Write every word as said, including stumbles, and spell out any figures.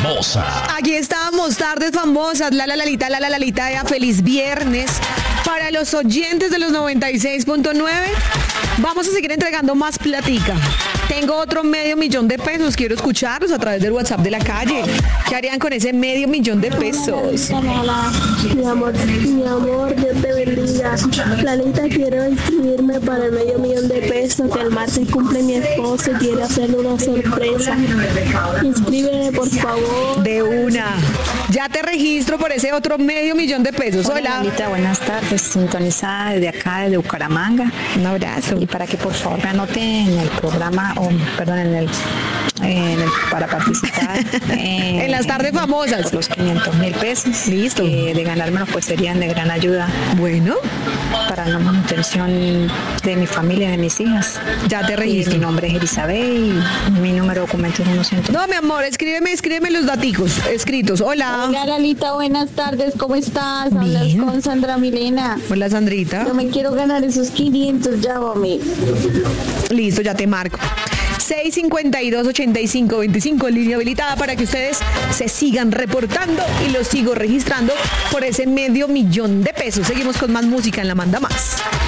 famosa. Aquí estamos, tardes famosas, la la lalita, la la lalita, ya feliz viernes. Para los oyentes de los noventa y seis punto nueve, vamos a seguir entregando más platica. Tengo otro medio millón de pesos, quiero escucharlos a través del WhatsApp de la calle. ¿Qué harían con ese medio millón de pesos? Hola, mi amor, mi amor, Dios te bendiga. Planita, quiero inscribirme para el medio millón de pesos, que el martes cumple mi esposo y quiere hacerle una sorpresa. Inscríbeme, por favor. De una. Ya te registro por ese otro medio millón de pesos. Hola, Anita, buenas tardes. Sintonizada desde acá, desde Bucaramanga. Un abrazo. Y para que por favor me anoten en el programa, o perdón, en el, en el para participar. En, en las tardes famosas. Por los quinientos mil pesos. Listo. Eh, de ganármelos pues serían de gran ayuda. Bueno. Para la manutención de mi familia, de mis hijas. Ya te registro. Y mi nombre es Elizabeth y mi número de documento es uno cien. No, mi amor, escríbeme, escríbeme los daticos escritos. Hola. Hola, Lalita, buenas tardes, ¿cómo estás? Hablas Bien. con Sandra Milena. Hola, Sandrita. Yo me quiero ganar esos quinientos, llámame. Listo, ya te marco. seis cincuenta y dos, ochenta y cinco, veinticinco, línea habilitada para que ustedes se sigan reportando y los sigo registrando por ese medio millón de pesos. Seguimos con más música en La Manda Más.